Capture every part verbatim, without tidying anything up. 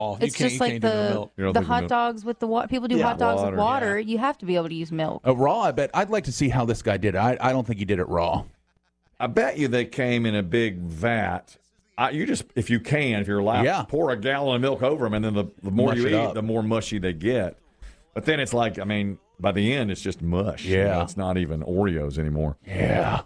Oh, you It's can't, just you like can't do no the milk. You don't the think hot milk- dogs with the water. People do Yeah, hot dogs water, with water. yeah. You have to be able to use milk. Uh, raw, I bet. I'd like to see how this guy did it. I, I don't think he did it raw. I bet you they came in a big vat. I, you just, if you can, if you're allowed, Yeah. pour a gallon of milk over them, and then the, the more Mush you it eat, up. the more mushy they get. But then it's like, I mean, by the end, it's just mush. You Yeah. know, it's not even Oreos anymore. Yeah.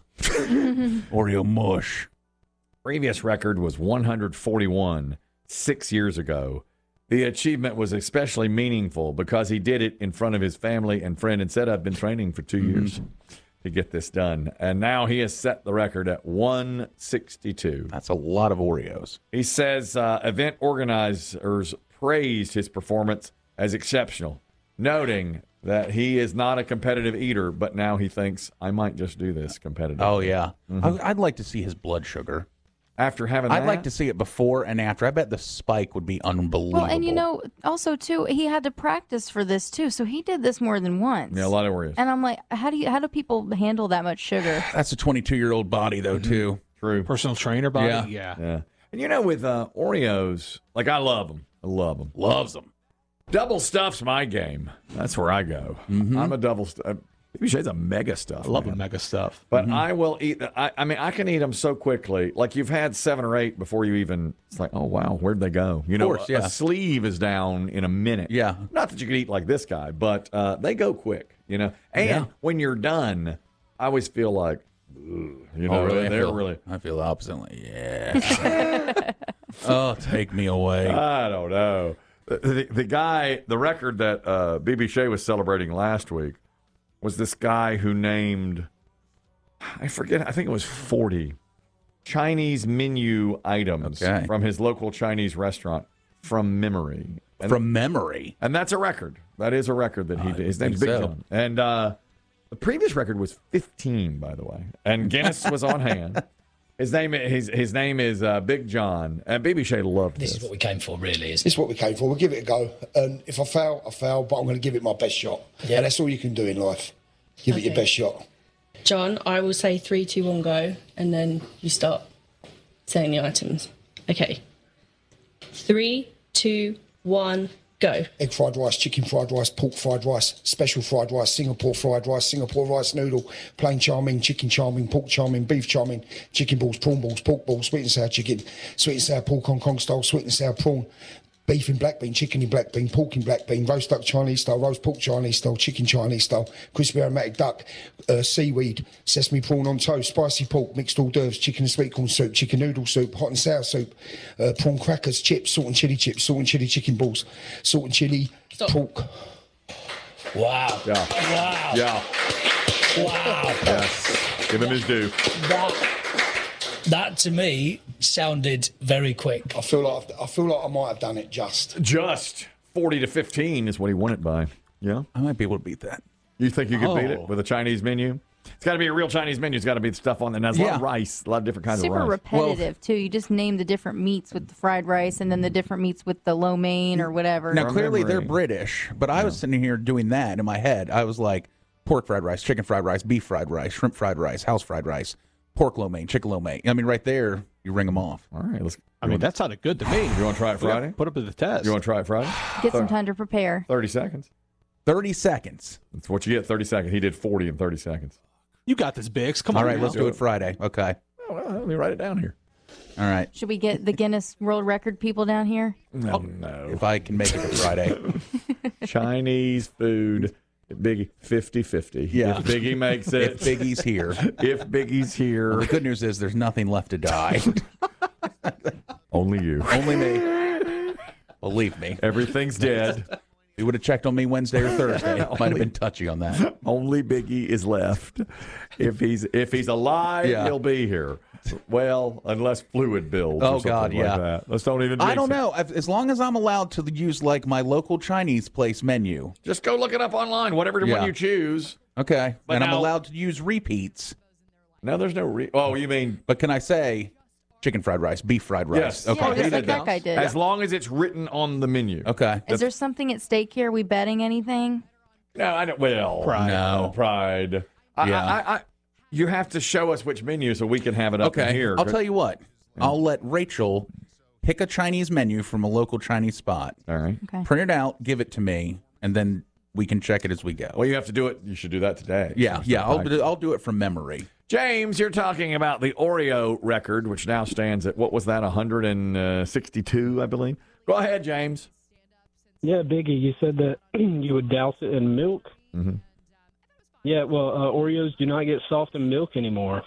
Oreo mush. Previous record was one hundred forty-one six years ago. The achievement was especially meaningful because he did it in front of his family and friend and said, I've been training for two Mm-hmm. years to get this done. And now he has set the record at one sixty-two. That's a lot of Oreos. He says uh, event organizers praised his performance as exceptional, noting that he is not a competitive eater, but now he thinks, I might just do this competitively. Oh, yeah. Mm-hmm. I, I'd like to see his blood sugar. After having that? I'd like to see it before and after. I bet the spike would be unbelievable. Well, and you know, also too, he had to practice for this too, so he did this more than once. Yeah, a lot of Oreos. And I'm like, how do you? How do people handle that much sugar? That's a twenty-two-year-old body, though, too. True. Personal trainer body? Yeah. Yeah. Yeah. And you know, with uh, Oreos, like I love them. I love them. Loves them. Double stuff's my game. That's where I go. I'm a double stuff. Maybe Shay's a mega stuff. I love the man. mega stuff. But I will eat. The, I, I mean, I can eat them so quickly. Like you've had seven or eight before you even. It's like, oh wow, where'd they go? You know, course, a, yeah. a sleeve is down in a minute. Yeah. Not that you could eat like this guy, but uh, they go quick. You know, and Yeah. when you're done, I always feel like, ugh, you know, Oh, really? I they're feel, really. I feel oppositely. Yeah. Oh, take me away. I don't know. The, the, the guy, the record that uh, B B Shea was celebrating last week was this guy who named, I forget, I think it was forty Chinese menu items Okay. from his local Chinese restaurant from memory. And, From memory. and that's a record. That is a record that he I did. His think name's Big so. John. And uh, the previous record was fifteen, by the way. And Guinness was on hand. His name, his his name is uh, Big John, and B B Shea loved This this. is what we came for, really, is This is what we came for. We'll give it a go. And if I fail, I fail, but I'm going to give it my best shot. Yeah. And that's all you can do in life. Give it your Okay. best shot. John, I will say three, two, one, go, and then you start saying the items. Okay. Three, two, one, go. Egg fried rice, chicken fried rice, pork fried rice, special fried rice, Singapore fried rice, Singapore rice noodle, plain chow mein, chicken chow mein, pork chow mein, beef chow mein, chicken balls, prawn balls, pork balls, sweet and sour chicken, sweet and sour pork Hong Kong style, sweet and sour prawn, beef in black bean, chicken in black bean, pork in black bean, roast duck Chinese style, roast pork Chinese style, chicken Chinese style, crispy aromatic duck, uh, seaweed, sesame prawn on toast, spicy pork, mixed hors d'oeuvres, chicken and sweet corn soup, chicken noodle soup, hot and sour soup, uh, prawn crackers, chips, salt and chili chips, salt and chili chicken balls, salt and chili Stop. pork. wow. Yeah. Wow. Yeah. Wow. Yes. Give him his due. That, that to me sounded very quick. I feel like I've, I feel like I might have done it just. Just forty to fifteen is what he won it by. Yeah. I might be able to beat that. You think you could beat Oh. it with a Chinese menu? It's got to be a real Chinese menu. It's got to be the stuff on there. And there's a lot of Yeah. rice, a lot of different kinds Super of rice. repetitive too. You just name the different meats with the fried rice, and then the different meats with the lo mein or whatever. Now, From clearly memory. they're British, but I was sitting here doing that in my head. I was like, pork fried rice, chicken fried rice, beef fried rice, shrimp fried rice, house fried rice, pork lo mein, chicken lo mein. I mean, right there, you ring them off. All right. Let's, I mean, that sounded good to me. you want to try it We got- Friday? Put up to the test. You want to try it Friday? Get some time to prepare. thirty seconds. thirty seconds. That's what you get, thirty seconds. He did forty in thirty seconds. You got this, Biggs. Come All on. right, now. let's do it Friday. Okay. Oh, well, let me write it down here. All right. Should we get the Guinness World Record people down here? No, no. If I can make it to Friday. Chinese food, Biggie, fifty-fifty. Yeah. If Biggie makes it. If Biggie's here. If Biggie's here. The good news is there's nothing left to die. Only you. Only me. Believe me. Everything's dead. You would have checked on me Wednesday or Thursday. Might have been touchy on that. Only Biggie is left. If he's if he's alive, Yeah. he'll be here. Well, unless fluid builds. Oh, or something God, like yeah. that. Let's don't even. I jinx don't it. know. If- As long as I'm allowed to use like my local Chinese place menu. Just go look it up online. Whatever Yeah. one you choose. Okay. But and I'm now- allowed to use repeats. No, there's no. Re- oh, you mean But can I say chicken fried rice, beef fried rice? yes? Okay. Yeah, he just like did that guy did. As long as it's written on the menu. Okay. Is there something at stake here? Are we betting anything? No, I don't. Well, Pride. No. pride. I, Yeah. I, I, I, you have to show us which menu so we can have it up Okay. in here. I'll tell you what. I'll let Rachel pick a Chinese menu from a local Chinese spot, All right. Okay. print it out, give it to me, and then we can check it as we go. Well, you have to do it. You should do that today. yeah, yeah, I'll, Right. do- I'll do it from memory. James, you're talking about the Oreo record, which now stands at, what was that, one hundred sixty-two, I believe? Go ahead, James. Yeah, Biggie, you said that you would douse it in milk. Mm-hmm. Yeah, well, uh, Oreos do not get soft in milk anymore.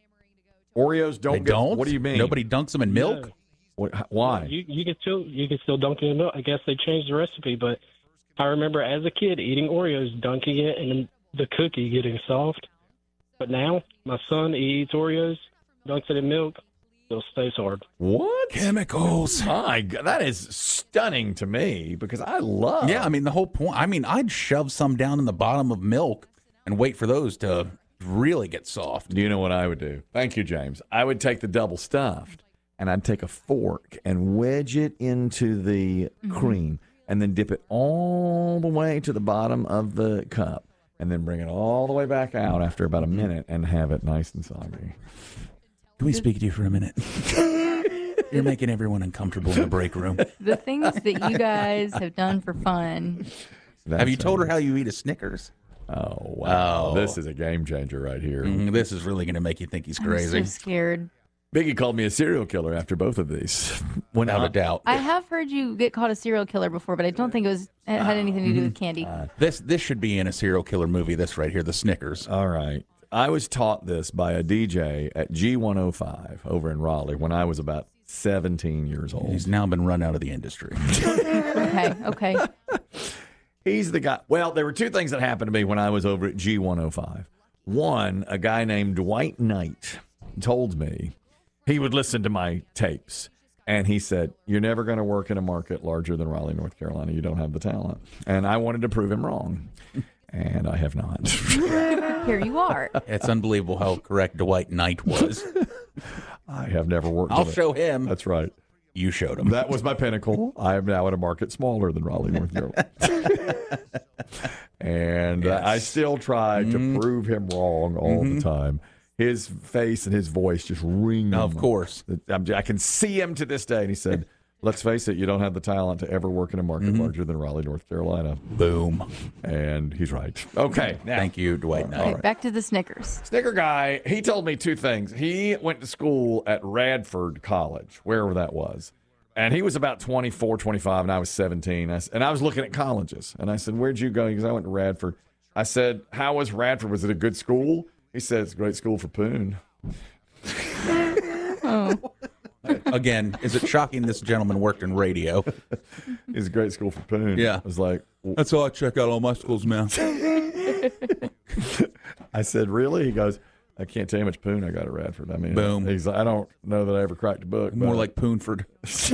Oreos don't They get, don't? What do you mean? Nobody dunks them in milk? No. What, why? You you can still you can still dunk it in milk. I guess they changed the recipe, but I remember as a kid eating Oreos, dunking it, and then the cookie getting soft. But now my son he eats Oreos, dunks it in milk, still stays hard. What? Chemicals. My God, that is stunning to me because I love. Yeah, I mean, the whole point. I mean, I'd shove some down in the bottom of milk and wait for those to really get soft. Do you know what I would do? Thank you, James. I would take the double stuffed and I'd take a fork and wedge it into the cream and then dip it all the way to the bottom of the cup and then bring it all the way back out after about a minute and have it nice and soggy. Can we speak to you for a minute? You're making everyone uncomfortable in the break room. The things that you guys have done for fun. Have you told her how you eat a Snickers? Oh, wow. Oh. This is a game changer right here. Mm, this is really going to make you think he's crazy. I'm so scared. Biggie called me a serial killer after both of these. Without a doubt. I have heard you get called a serial killer before, but I don't think it was it had anything to do with candy. This this should be in a serial killer movie, this right here, the Snickers. All right. I was taught this by a D J at G one oh five over in Raleigh when I was about seventeen years old. He's now been run out of the industry. Okay, okay. He's the guy. Well, there were two things that happened to me when I was over at G one oh five. One, a guy named Dwight Knight told me he would listen to my tapes. And he said, you're never going to work in a market larger than Raleigh, North Carolina. You don't have the talent. And I wanted to prove him wrong. And I have not. Here you are. It's unbelievable how correct Dwight Knight was. I have never worked I'll in it. show him. That's right. You showed him. That was my pinnacle. I am now at a market smaller than Raleigh, North Carolina. And uh, I still try to prove him wrong all the time. His face and his voice just ring. Of course. I'm- I can see him to this day. And he said, let's face it, you don't have the talent to ever work in a market larger than Raleigh, North Carolina. Boom. And he's right. Okay. Now, Thank you, Dwight Knight. Okay, back to the Snickers. Snicker guy, he told me two things. He went to school at Radford College, wherever that was. And he was about twenty-four, twenty-five, and I was seventeen. I s- And I was looking at colleges. And I said, where'd you go? He goes, I went to Radford. I said, how was Radford? Was it a good school? He said, it's a great school for poon. Again, is it shocking this gentleman worked in radio? It's a great school for poon. Yeah. I was like, w- That's all I check out all my schools, man. I said, really? He goes, I can't tell you how much poon I got at Radford. I mean, Boom. He's like, I don't know that I ever cracked a book. More but- like Poonford.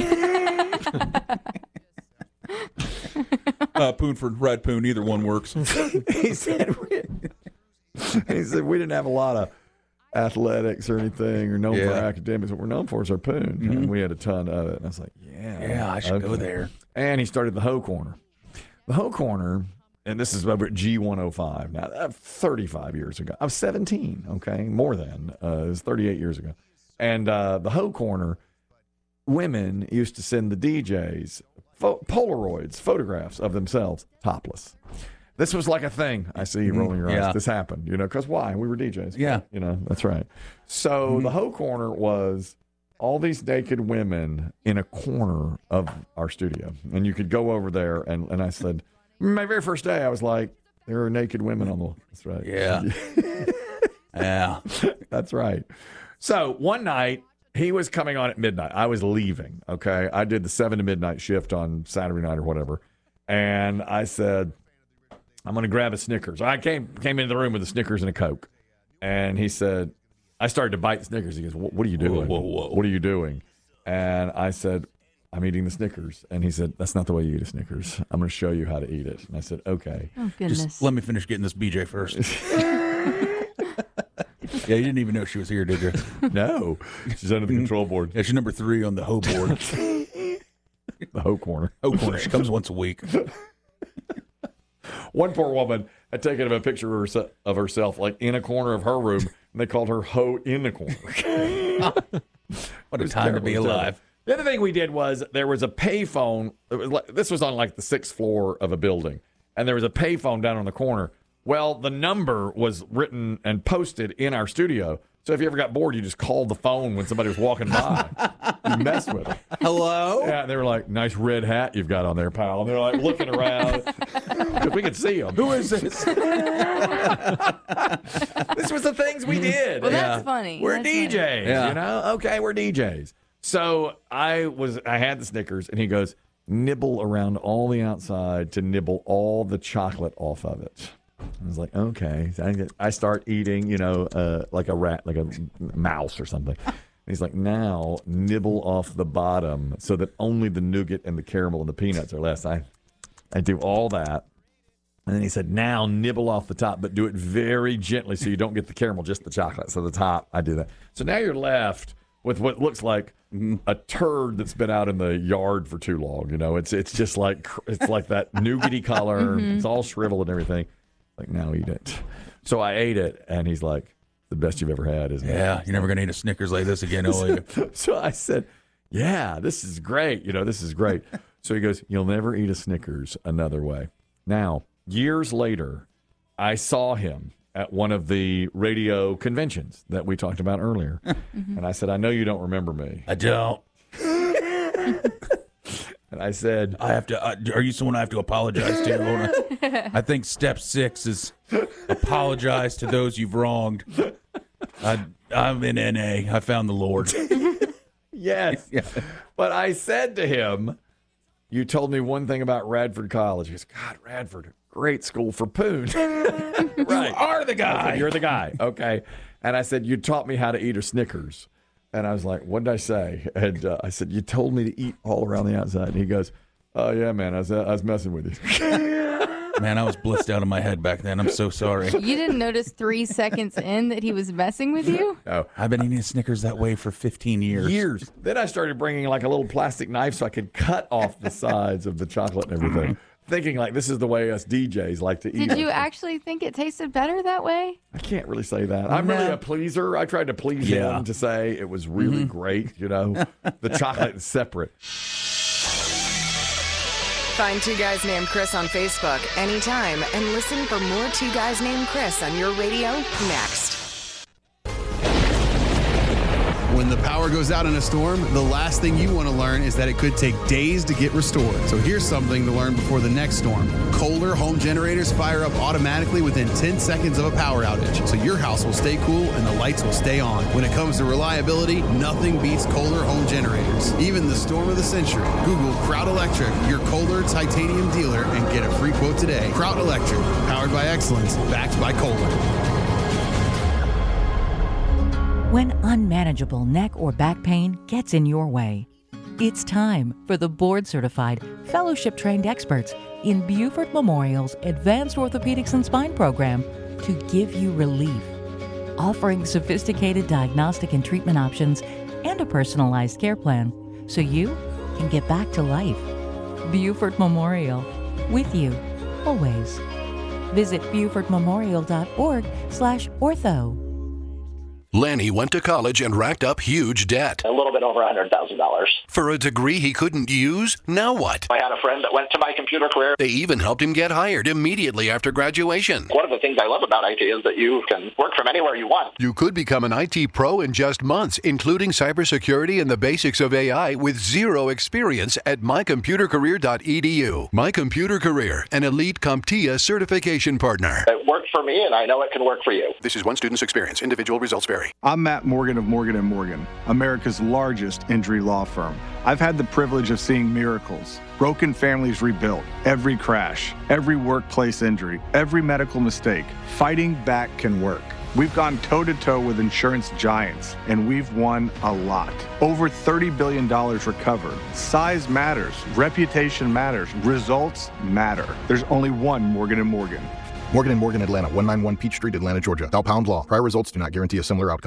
uh, Poonford, Red Poon, either one works. he said we, he said we didn't have a lot of athletics or anything or known for Yeah. academics. What we're known for is our poon. And we had a ton of it. And I was like, yeah. Yeah, I should go okay. there. And he started the Hoe Corner. The Hoe Corner, and this is over at G one oh five. Now, uh, thirty-five years ago. I was seventeen, okay? More than. Uh, it was thirty-eight years ago. And uh, the Hoe Corner, women used to send the D Js pho- Polaroids, photographs of themselves topless. This was like a thing. I see you rolling your eyes. Yeah. This happened, you know, because why? We were D Js. Yeah. You know, that's right. So the Hoe Corner was all these naked women in a corner of our studio. And you could go over there. And, and I said, my very first day, I was like, there are naked women on the. That's right. Yeah. Yeah. That's right. So one night, he was coming on at midnight. I was leaving, okay? I did the seven to midnight shift on Saturday night or whatever. And I said, I'm going to grab a Snickers. I came came into the room with a Snickers and a Coke. And he said, I started to bite Snickers. He goes, what, what are you doing? Whoa, whoa, whoa. What are you doing? And I said, I'm eating the Snickers. And he said, that's not the way you eat a Snickers. I'm going to show you how to eat it. And I said, okay. Oh, goodness. Just let me finish getting this B J first. Yeah, you didn't even know she was here, did you? No. She's under the control board. Yeah, she's number three on the hoe board. The Hoe Corner. Hoe corner. She comes once a week. One poor woman had taken a picture of, herse- of herself, like in a corner of her room, and they called her Hoe in the corner. What a was time to terrible. be It was alive. terrible. The other thing we did was there was a payphone. It was like, this was on like the sixth floor of a building, and there was a payphone down on the corner. Well, the number was written and posted in our studio. So if you ever got bored, you just called the phone when somebody was walking by. You mess with them. Hello? Yeah, and they were like, nice red hat you've got on there, pal. And they're like looking around. Because we could see them. Who is this? This was the things we did. Well, that's funny. We're That's D Js, funny. Yeah. you know? Okay, we're D Js. So I was, I had the Snickers, and he goes, nibble around all the outside to nibble all the chocolate off of it. I was like, okay. So I, get, I start eating, you know, uh, like a rat, like a mouse or something. And he's like, now nibble off the bottom so that only the nougat and the caramel and the peanuts are left. I, I do all that. And then he said, now nibble off the top, but do it very gently so you don't get the caramel, just the chocolate. So the top, I do that. So now you're left with what looks like a turd that's been out in the yard for too long. You know, it's it's just like it's like that nougaty color. Mm-hmm. It's all shriveled and everything. Like, now eat it. So I ate it, and he's like, the best you've ever had, isn't it? Yeah, you're never going to eat a Snickers like this again, are you? So I said, yeah, this is great. You know, this is great. So he goes, you'll never eat a Snickers another way. Now, years later, I saw him at one of the radio conventions that we talked about earlier. Mm-hmm. And I said, I know you don't remember me. I don't. And I said, I have to. Uh, are you someone I have to apologize to, Lorna? I think step six is apologize to those you've wronged. I, I'm in N A. I found the Lord. yes. Yeah. But I said to him, you told me one thing about Radford College. He goes, God, Radford, great school for poon. Right. You are the guy. Said, you're the guy. Okay. And I said, you taught me how to eat a Snickers. And I was like, what did I say? And uh, I said, you told me to eat all around the outside. And he goes, oh, yeah, man, I was, uh, I was messing with you. Man, I was blitzed out of my head back then. I'm so sorry. You didn't notice three seconds in that he was messing with you? No. I've been eating Snickers that way for fifteen years. Years. Then I started bringing like a little plastic knife so I could cut off the sides of the chocolate and everything. Thinking like this is the way us D Js like to eat. Did you it. actually think it tasted better that way? I can't really say that. I'm No. really a pleaser. I tried to please Yeah. him to say it was really Mm-hmm. great. You know, the chocolate is separate. Find Two Guys Named Chris on Facebook anytime and listen for more Two Guys Named Chris on your radio next. When the power goes out in a storm, the last thing you want to learn is that it could take days to get restored. So here's something to learn before the next storm. Kohler home generators fire up automatically within ten seconds of a power outage, so your house will stay cool and the lights will stay on. When it comes to reliability, nothing beats Kohler home generators. Even the storm of the century. Google Kraut Electric, your Kohler titanium dealer, and get a free quote today. Kraut Electric, powered by excellence, backed by Kohler. When unmanageable neck or back pain gets in your way, it's time for the board-certified, fellowship-trained experts in Buford Memorial's Advanced Orthopedics and Spine program to give you relief, offering sophisticated diagnostic and treatment options and a personalized care plan so you can get back to life. Buford Memorial, with you, always. Visit bufordmemorial.org slash ortho. Lanny went to college and racked up huge debt. A little bit over one hundred thousand dollars. For a degree he couldn't use? Now what? I had a friend that went to my computer career. They even helped him get hired immediately after graduation. One of the things I love about I T is that you can work from anywhere you want. You could become an I T pro in just months, including cybersecurity and the basics of A I with zero experience at my computer career dot e d u. My Computer Career, an elite CompTIA certification partner. It worked for me, and I know it can work for you. This is one student's experience. Individual results vary. I'm Matt Morgan of Morgan and Morgan, America's largest injury law firm. I've had the privilege of seeing miracles, broken families rebuilt, every crash, every workplace injury, every medical mistake. Fighting back can work. We've gone toe-to-toe with insurance giants, and we've won a lot. Over thirty billion dollars recovered. Size matters. Reputation matters. Results matter. There's only one Morgan and Morgan. Morgan and Morgan, Atlanta, one ninety-one Peach Street, Atlanta, Georgia. Thou pound law. Prior results do not guarantee a similar outcome.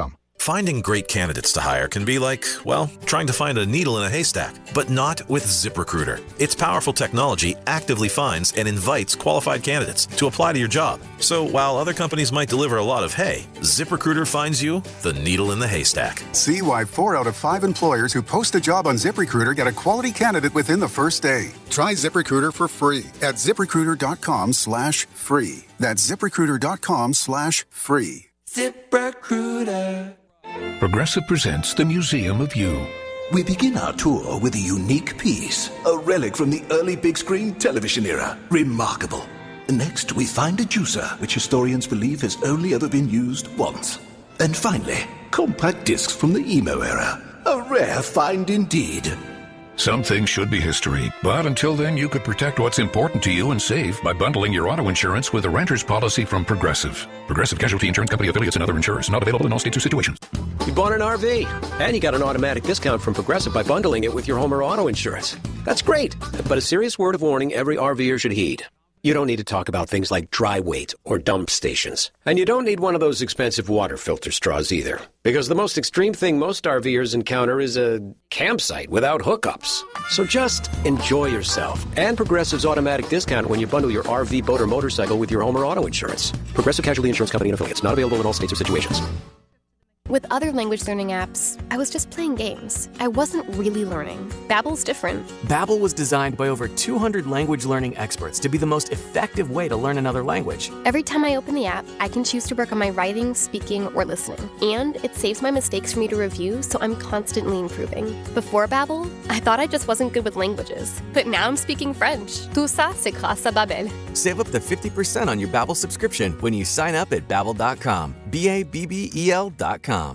Finding great candidates to hire can be like, well, trying to find a needle in a haystack, but not with ZipRecruiter. Its powerful technology actively finds and invites qualified candidates to apply to your job. So while other companies might deliver a lot of hay, ZipRecruiter finds you the needle in the haystack. See why four out of five employers who post a job on ZipRecruiter get a quality candidate within the first day. Try ZipRecruiter for free at ZipRecruiter.com slash free. That's ZipRecruiter.com slash free. ZipRecruiter. Progressive presents the Museum of You. We begin our tour with a unique piece, a relic from the early big screen television era. Remarkable. Next, we find a juicer, which historians believe has only ever been used once. And finally, compact discs from the emo era. A rare find indeed. Some things should be history, but until then, you could protect what's important to you and save by bundling your auto insurance with a renter's policy from Progressive. Progressive Casualty Insurance Company affiliates and other insurers. Not available in all states or situations. You bought an R V, and you got an automatic discount from Progressive by bundling it with your home or auto insurance. That's great, but a serious word of warning every RVer should heed. You don't need to talk about things like dry weight or dump stations. And you don't need one of those expensive water filter straws either. Because the most extreme thing most RVers encounter is a campsite without hookups. So just enjoy yourself. And Progressive's automatic discount when you bundle your R V, boat, or motorcycle with your home or auto insurance. Progressive Casualty Insurance Company and affiliates. Not available in all states or situations. With other language learning apps, I was just playing games. I wasn't really learning. Babbel's different. Babbel was designed by over two hundred language learning experts to be the most effective way to learn another language. Every time I open the app, I can choose to work on my writing, speaking, or listening. And it saves my mistakes for me to review, so I'm constantly improving. Before Babbel, I thought I just wasn't good with languages. But now I'm speaking French. Tout ça, c'est grâce à Babbel. Save up to fifty percent on your Babbel subscription when you sign up at babbel dot com. B A B B E L dot com.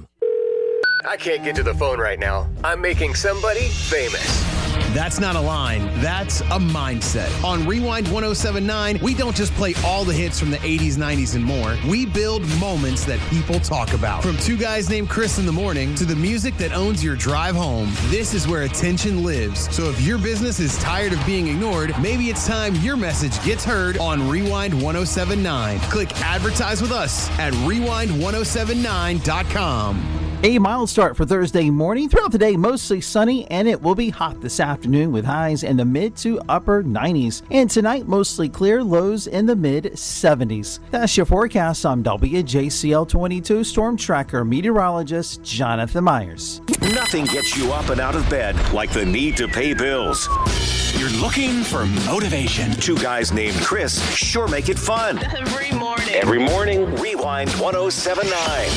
I can't get to the phone right now. I'm making somebody famous. That's not a line. That's a mindset. On Rewind one oh seven point nine, we don't just play all the hits from the eighties, nineties, and more. We build moments that people talk about. From Two Guys Named Chris in the morning to the music that owns your drive home, this is where attention lives. So if your business is tired of being ignored, maybe it's time your message gets heard on Rewind one oh seven point nine. Click advertise with us at rewind ten seventy-nine dot com. A mild start for Thursday morning. Throughout the day, mostly sunny, and it will be hot this afternoon with highs in the mid to upper nineties. And tonight, mostly clear, lows in the mid seventies. That's your forecast. I'm W J C L twenty-two Storm Tracker meteorologist Jonathan Myers. Nothing gets you up and out of bed like the need to pay bills. You're looking for motivation. Two Guys Named Chris sure make it fun. Every morning. Every morning, Rewind one oh seven point nine.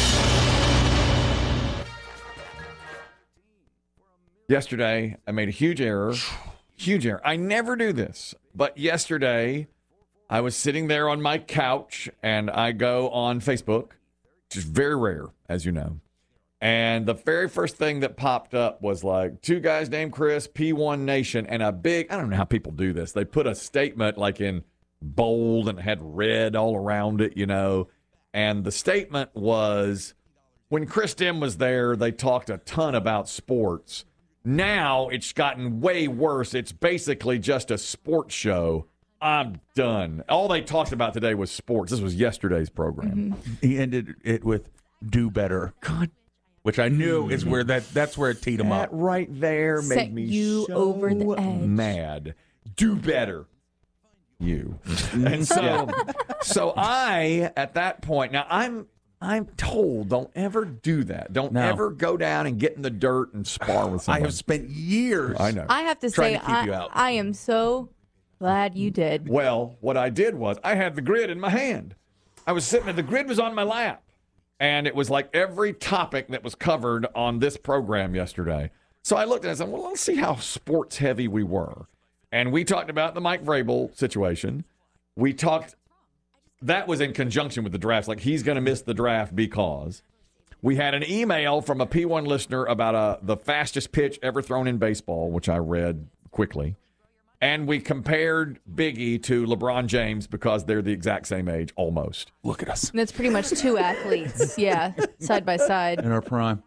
Yesterday, I made a huge error. Huge error. I never do this. But yesterday, I was sitting there on my couch, and I go on Facebook, which is very rare, as you know. And the very first thing that popped up was like, Two Guys Named Chris, P one Nation, and a big, I don't know how people do this. They put a statement like in bold and had red all around it, you know. And the statement was, when Chris Dim was there, they talked a ton about sports. Now it's gotten way worse. It's basically just a sports show. I'm done. All they talked about today was sports. This was yesterday's program. Mm-hmm. He ended it with "do better," God, which I knew is where that that's where it teed him that up. Right there Set made me you so over the edge. mad. Do better, you. And so, so I at that point now I'm. I'm told don't ever do that. Don't No. ever go down and get in the dirt and spar with I someone. have spent years. I know. I have to Trying say, to keep I, you out. I am so glad you did. Well, what I did was I had the grid in my hand. I was sitting, and the grid was on my lap. And it was like every topic that was covered on this program yesterday. So I looked at it and said, well, let's see how sports heavy we were. And we talked about the Mike Vrabel situation. We talked, that was in conjunction with the draft. Like, he's going to miss the draft because we had an email from a P one listener about uh, the fastest pitch ever thrown in baseball, which I read quickly. And we compared Biggie to LeBron James because they're the exact same age, almost. Look at us. And that's pretty much two athletes, yeah, side by side. In our prime.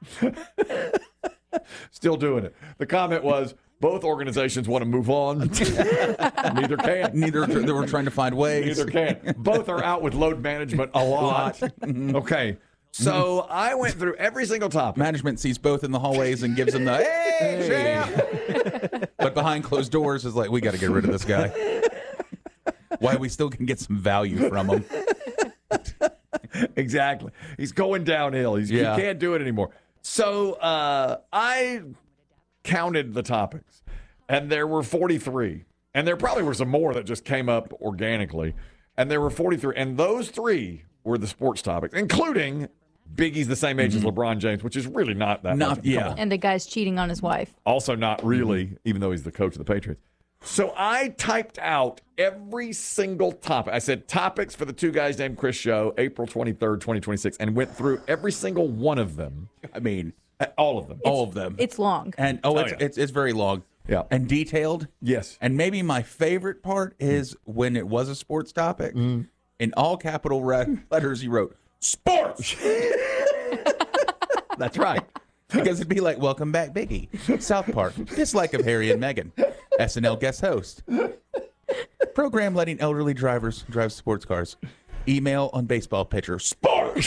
Still doing it. The comment was, both organizations want to move on. Neither can. Neither. They were trying to find ways. Neither can. Both are out with load management a lot. Okay. So I went through every single topic. Management sees both in the hallways and gives them the, hey, champ! But behind closed doors is like, we got to get rid of this guy. Why we still can get some value from him. Exactly. He's going downhill. He's, Yeah. He can't do it anymore. So uh, I counted the topics, and there were forty-three. And there probably were some more that just came up organically. And there were forty-three. And those three were the sports topics, including Biggie's the same age as LeBron James, which is really not that Not- much. yeah. And the guy's cheating on his wife. Also not really, even though he's the coach of the Patriots. So I typed out every single topic. I said topics for the Two Guys Named Chris show, April twenty-third, twenty twenty-six, and went through every single one of them. I mean, all of them. all of them. It's long. And oh, Oh, it's, yeah. it's it's very long. Yeah. And detailed. Yes. And maybe my favorite part is when it was a sports topic. Mm. In all capital re- letters, he wrote sports. That's right. Because it'd be like, welcome back, Biggie. South Park, dislike of Harry and Meghan. S N L guest host. Program letting elderly drivers drive sports cars. Email on baseball pitcher. Sports.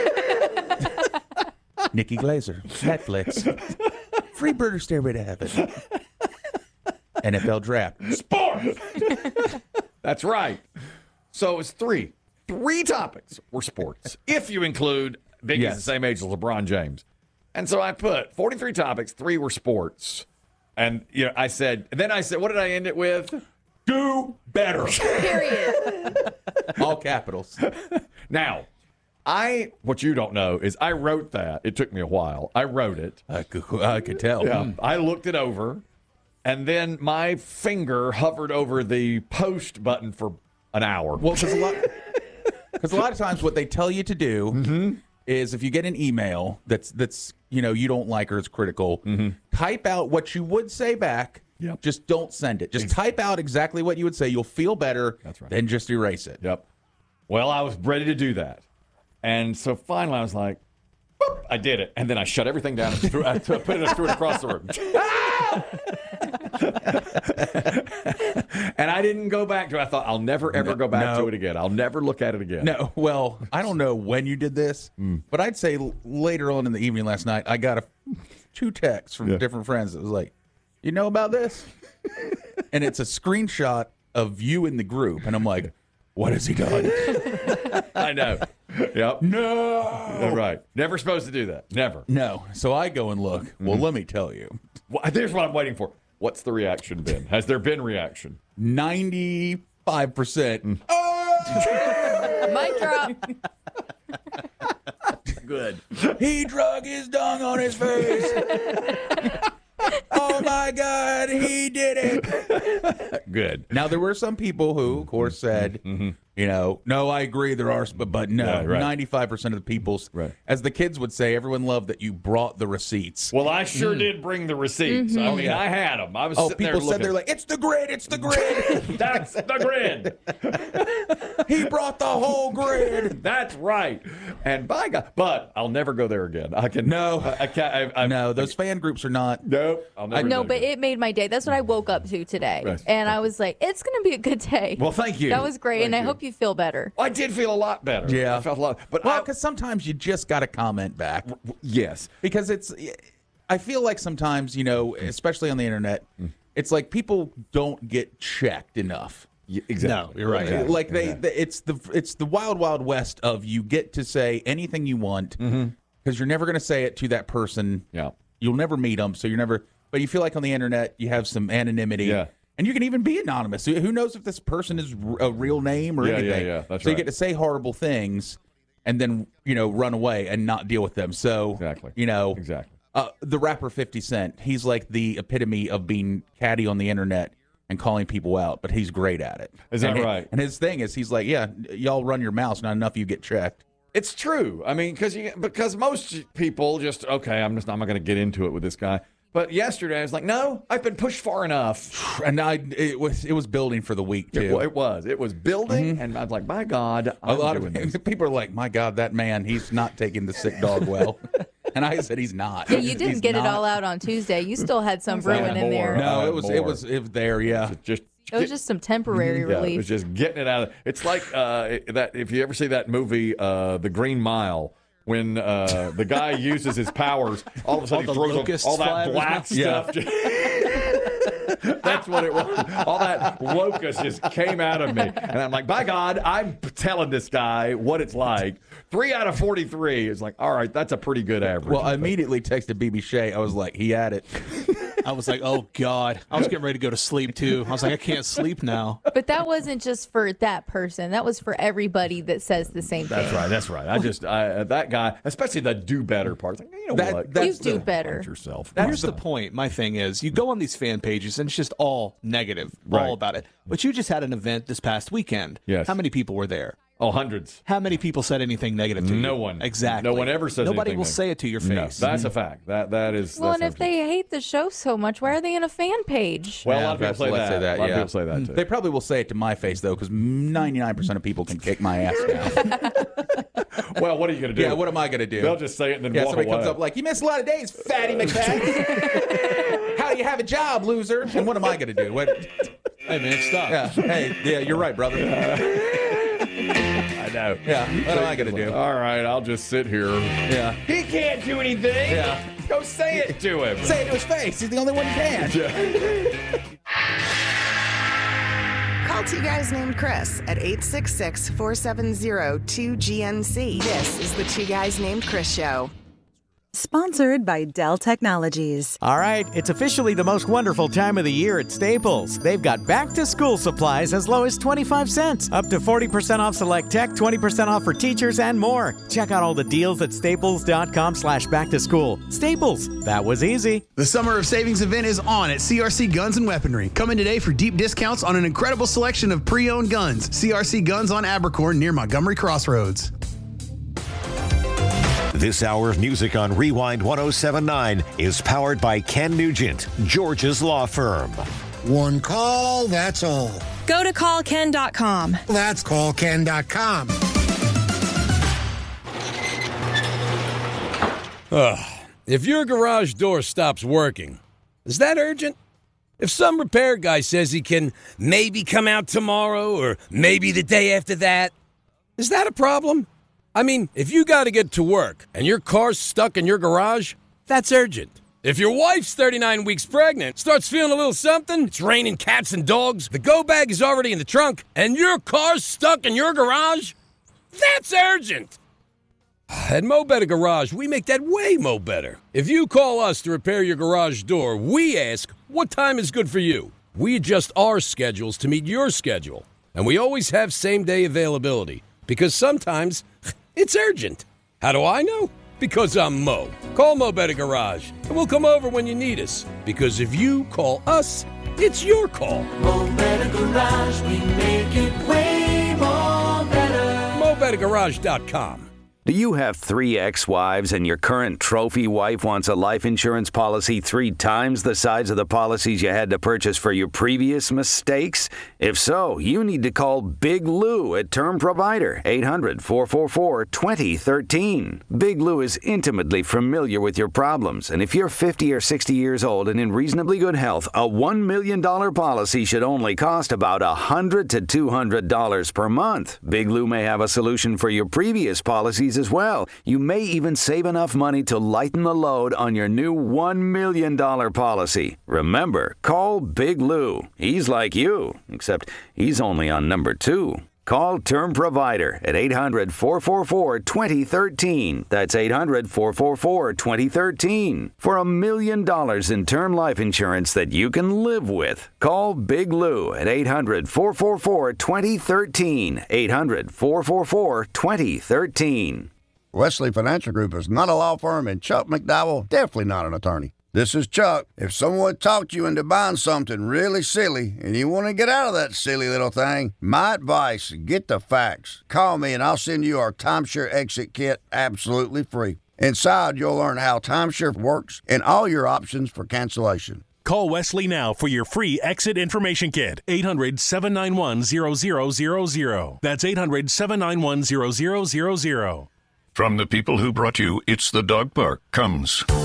Nikki Glazer. Netflix. Freebirder Stairway to Heaven. N F L Draft. Sports. That's right. So it's three. Three topics were sports, if you include Biggie's Yes. the same age as LeBron James. And so I put forty-three topics, three were sports. And you know, I said, then I said, what did I end it with? Do better. Period. All capitals. Now, I, what you don't know is I wrote that. It took me a while. I wrote it. I could, I could tell. Yeah. I looked it over, and then my finger hovered over the post button for an hour. Well, because a lot, because a lot of times what they tell you to do Mm-hmm. is if you get an email that's that's you know you don't like or it's critical, type out what you would say back. Yep. Just don't send it. Just type out exactly what you would say. You'll feel better. That's right. Then just erase it. Yep. Well, I was ready to do that. And so finally I was like, boop, I did it. And then I shut everything down and threw, I put it, threw it across the room. And I didn't go back to it. I thought, I'll never, ever No, go back no. to it again. I'll never look at it again. No, well, I don't know when you did this, Mm. but I'd say l- later on in the evening last night, I got a two texts from Yeah. different friends that was like, "You know about this?" And it's a screenshot of you in the group, and I'm like, "What has he done?" I know. Yep. No. All right. Never supposed to do that. Never. No. So I go and look. Well, let me tell you, Well, here's what I'm waiting for. What's the reaction been? Has there been reaction? ninety-five percent. Mic drop. Good. He drug his dung on his face. Oh my God, he did it. Good. Now, there were some people who, of course, said, you know, no, I agree, there are, but, but no, Yeah, right. ninety-five percent of the people's, Right. as the kids would say, everyone loved that you brought the receipts. Well, I sure did bring the receipts. I mean, Yeah. I had them. I was Oh, sitting people there said they're looking. like, it's the grid, it's the grid. That's the grid. He brought the whole grid. That's right. And by God, but I'll never go there again. I can No. I, I can't. I, I, No, those fan groups are not. Nope. I'll never. No, go but there. it made my day. That's what I woke up to today. Right. And I was like, it's going to be a good day. Well, thank you. That was great. Thank and I you. hope you feel better. I did feel a lot better. Yeah. I felt a lot. But Well, I, because sometimes you just got to comment back. yes, Because it's, I feel like sometimes, you know, especially on the internet, it's like people don't get checked enough. Yeah, exactly. No, you're right. Yeah. Like they, Yeah. the, it's the it's the wild wild west of you get to say anything you want because you're never going to say it to that person. Yeah. You'll never meet them, so you're never. But you feel like on the internet you have some anonymity. Yeah. And you can even be anonymous. Who knows if this person is r- a real name or Yeah, yeah, anything? yeah. That's so you right. get to say horrible things, and then you know run away and not deal with them. So Exactly. you know Exactly. uh, the rapper fifty Cent. He's like the epitome of being catty on the internet and calling people out, but he's great at it. Is that And he- right? And his thing is, he's like, yeah, y'all run your mouths, not enough you get checked. It's true. I mean, because you because most people just okay. I'm just I'm not going to get into it with this guy. But yesterday I was like, no, I've been pushed far enough. And I, it was, it was building for the week too. It, wa- it was. It was building, and I was like, by God, A I'm lot doing of this. people are like, my God, that man, he's not taking the sick dog well. And I said, he's not. Yeah, you didn't He's get it not. all out on Tuesday. You still had some I had brewing in there. more. No, Uh, it was, more. it was, it was there. Yeah. Just It was just some temporary yeah, it relief. was just getting it out of. It's like uh, that if you ever see that movie, uh, The Green Mile, when uh, the guy uses his powers, all of a sudden All he the throws locusts all fly that out of black his mouth. stuff. That's what it was. All that locust just came out of me. And I'm like, by God, I'm telling this guy what it's like. Three out of forty-three is like, all right, that's a pretty good average. Well, I immediately texted B B Shea. I was like, he had it. I was like, oh, God. I was getting ready to go to sleep, too. I was like, I can't sleep now. But that wasn't just for that person. That was for everybody that says the same That's thing. right. That's right. I just I, that guy, especially the do better part. It's like, you know That- what? that's You do the- better. Find yourself. Here's the point. My thing is, you go on these fan pages, and it's just all negative, Right. all about it. But you just had an event this past weekend. Yes. How many people were there? Oh, hundreds. How many people said anything negative to you? No one. Exactly. No one ever says Nobody anything will negative. say it to your No, face. that's a fact. That that is. Well, that's and if they hate the show so much, why are they in a fan page? Well, a Yeah, lot of people that's- say let's that. say that. A lot yeah. of people say that too. They probably will say it to my face though, because ninety-nine percent of people can kick my ass now. Well, what are you going to do? Yeah, what am I going to do? They'll just say it and then yeah, walk somebody away. comes up like, "You missed a lot of days, fatty McFadden. How do you have a job, loser?" And what am I going to do? What? Hey, man, stop. Yeah. Hey, yeah, you're right, brother. I know. Yeah. What am I going to do? All right, I'll just sit here. Yeah. He can't do anything. Yeah. Go say it to him. Say it to his face. He's the only one who can. Call two guys named Chris at eight six six, four seven zero, two G N C. This is the Two Guys Named Chris Show. Sponsored by Dell Technologies. All right, it's officially the most wonderful time of the year at Staples. They've got back-to-school supplies as low as twenty-five cents, up to forty percent off select tech, twenty percent off for teachers, and more. Check out all the deals at staples.com slash back-to-school. Staples, that was easy. The Summer of Savings event is on at C R C Guns and Weaponry. Come in today for deep discounts on an incredible selection of pre-owned guns. C R C Guns on Abercorn near Montgomery Crossroads. This hour of music on Rewind one oh seven point nine is powered by Ken Nugent, George's law firm. One call, that's all. Go to call ken dot com. That's call ken dot com. Ugh. If your garage door stops working, is that urgent? If some repair guy says he can maybe come out tomorrow or maybe the day after that, is that a problem? I mean, if you got to get to work and your car's stuck in your garage, that's urgent. If your wife's thirty-nine weeks pregnant, starts feeling a little something, it's raining cats and dogs, the go bag is already in the trunk, and your car's stuck in your garage, that's urgent. At Mo Better Garage, we make that way mo better. If you call us to repair your garage door, we ask, what time is good for you? We adjust our schedules to meet your schedule. And we always have same-day availability, because sometimes it's urgent. How do I know? Because I'm Mo. Call Mo Better Garage, and we'll come over when you need us. Because if you call us, it's your call. Mo Better Garage, we make it way more better. Mo Better Garage dot com. Do you have three ex-wives and your current trophy wife wants a life insurance policy three times the size of the policies you had to purchase for your previous mistakes? If so, you need to call Big Lou at Term Provider, eight hundred, four four four, two zero one three. Big Lou is intimately familiar with your problems, and if you're fifty or sixty years old and in reasonably good health, a one million dollars policy should only cost about one hundred to two hundred dollars per month. Big Lou may have a solution for your previous policies as well. You may even save enough money to lighten the load on your new one million dollars policy. Remember, call Big Lou. He's like you, except he's only on number two. Call Term Provider at eight hundred, four four four, two zero one three. That's eight hundred, four four four, two zero one three. For a million dollars in term life insurance that you can live with. Call Big Lou at eight hundred, four four four, two zero one three. eight hundred, four four four, two zero one three. Wesley Financial Group is not a law firm, and Chuck McDowell definitely not an attorney. This is Chuck. If someone talked you into buying something really silly and you want to get out of that silly little thing, my advice, get the facts. Call me and I'll send you our timeshare exit kit absolutely free. Inside, you'll learn how timeshare works and all your options for cancellation. Call Wesley now for your free exit information kit. eight hundred, seven nine one, zero zero zero zero. That's eight hundred, seven nine one, zero zero zero zero. From the people who brought you It's the Dog Park comes